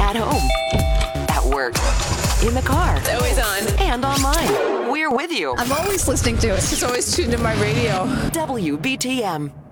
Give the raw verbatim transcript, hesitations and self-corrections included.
At home. At work. In the car. It's always on. And online. We're with you. I'm always listening to it. It's always tuned to my radio. W B T M.